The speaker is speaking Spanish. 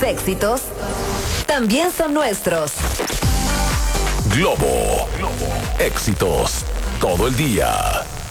éxitos también son nuestros. Globo. Éxitos todo el día.